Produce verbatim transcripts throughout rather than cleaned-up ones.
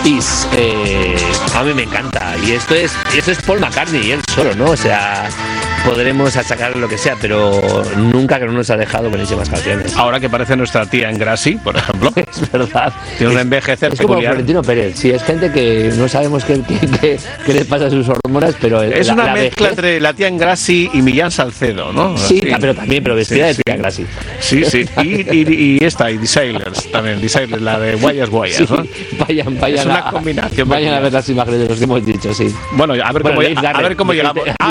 Peace. Eh, a mí me encanta. Y esto es, y esto es Paul McCartney y él solo, ¿no? O sea, podremos achacar lo que sea, pero nunca que no nos ha dejado buenísimas canciones. Ahora que parece nuestra tía en Grassy, por ejemplo. Es verdad. Tiene un envejecer es peculiar. Es como Florentino Pérez. Sí, es gente que no sabemos qué, qué, qué, qué les pasa a sus hormonas, pero... Es la, una la mezcla vejez... entre la tía en Grassy y Millán Salcedo, ¿no? Sí, sí, pero también, pero vestida sí, de tía sí. Grassy. Sí, sí. Y, y, y esta, y The Sailors también. The Sailors, la de Guayas Guayas, sí, ¿no? Vayan, vayan es una a, combinación. Vayan a ver las imágenes de los que hemos dicho, sí. Bueno, a ver bueno, cómo, a, a ver cómo llegamos. Ah,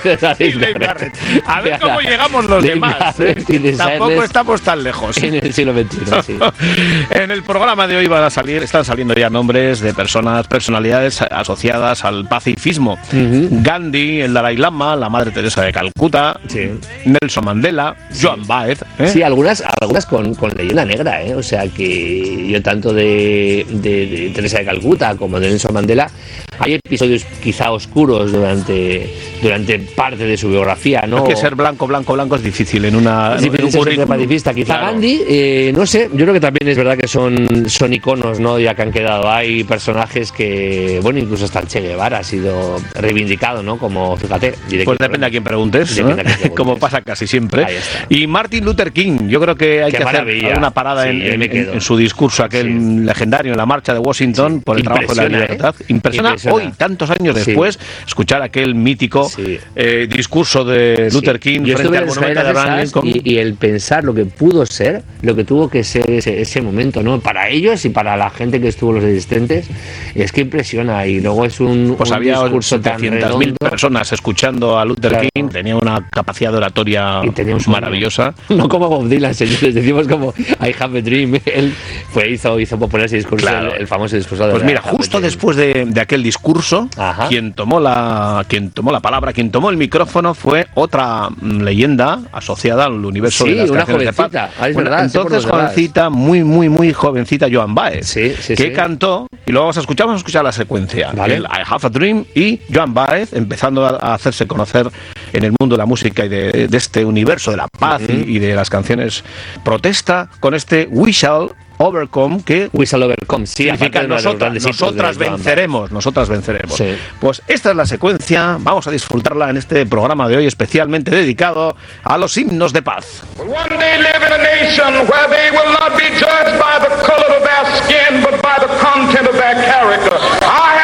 a ver cómo llegamos los Dave demás. Garrett, ¿eh? Tampoco estamos tan lejos. En el siglo veintiuno, sí. En el programa de hoy van a salir, están saliendo ya nombres de personas, personalidades asociadas al pacifismo. Uh-huh. Gandhi, el Dalai Lama, la Madre Teresa de Calcuta, sí. Nelson Mandela, sí. Joan Baez. ¿eh? Sí, algunas, algunas con, con leyenda negra, ¿eh? O sea que yo tanto de, de, de Teresa de Calcuta como de Nelson Mandela, hay episodios quizá oscuros durante, durante parte de su biografía, ¿no? Es que ser blanco, blanco, blanco es difícil en una... Es difícil en un ser pacifista. Quizá claro. Gandhi, eh, no sé, yo creo que también es verdad que son, son iconos, ¿no? Ya que han quedado. Hay personajes que, bueno, incluso hasta el Che Guevara ha sido reivindicado, ¿no? Como, fíjate. Pues depende a quién preguntes, ¿no? a quién preguntes. Como pasa casi siempre. Y Martin Luther King, yo creo que hay Qué que maravilla. hacer una parada sí, en, en, en su discurso, aquel sí. legendario en la marcha de Washington, sí. por el trabajo de la libertad. ¿eh? Impresiona, Impresiona hoy, tantos años después, sí. escuchar aquel mítico sí. eh, discurso de Luther sí. King yo frente al monumento de Abraham Lincoln. Y, y el pensar lo que pudo ser, lo que tuvo que ser ese, ese momento, ¿no? Para ellos y para la gente que estuvo, los asistentes, es que impresiona. Y luego es un, pues un había discurso tan setecientas mil personas escuchando a Luther claro. King, tenía una capacidad de oratoria maravillosa. No como Bob Dylan, señores, decimos como I Have a Dream. Él fue, hizo, hizo popular ese discurso, claro. el, el famoso discurso de Pues mira, justo después de, de aquel discurso, Ajá. quien tomó la quien tomó la palabra, quien tomó el micrófono fue otra leyenda asociada al universo sí, de las una canciones jovencita, de paz. Ah, es bueno, verdad, entonces jovencita, muy, muy, muy jovencita, Joan Baez, sí, sí, que sí. cantó, y luego vamos a escuchar, vamos a escuchar la secuencia. Vale. El I Have a Dream y Joan Baez, empezando a hacerse conocer en el mundo de la música y de, de este universo de la paz uh-huh. y, y de las canciones protesta con este We Shall Overcome, que We Shall Overcome, sí, significa nosotras, nosotras venceremos, nosotras venceremos. Sí. Pues esta es la secuencia, vamos a disfrutarla en este programa de hoy especialmente dedicado a los himnos de paz. One day live in a nation where they will not be judged by the color of their skin, but by the content of their character. I